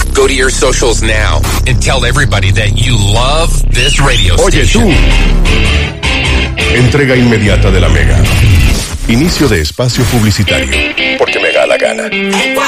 Go to your socials now and tell everybody that you love this radio station. Oye, tú. Entrega inmediata de la Mega. Inicio de espacio publicitario. Porque me da la gana.